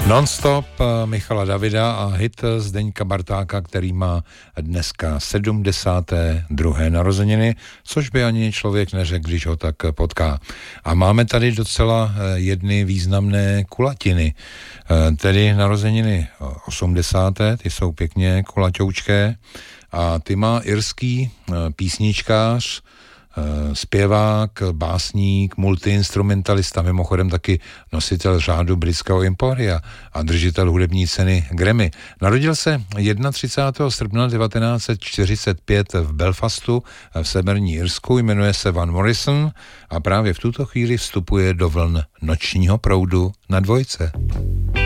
Non-stop Michala Davida a hit Zdeňka Bartáka, který má dneska 72. narozeniny, což by ani člověk neřekl, když ho tak potká. A máme tady docela jedny významné kulatiny, tedy narozeniny 80. Ty jsou pěkně kulaťoučké a ty má irský písničkář, zpěvák, básník, multiinstrumentalista, mimochodem taky nositel řádu britského Emporia a držitel hudební ceny Grammy. Narodil se 31. srpna 1945 v Belfastu v severní Irsku, jmenuje se Van Morrison a právě v tuto chvíli vstupuje do vln nočního proudu na Dvojce.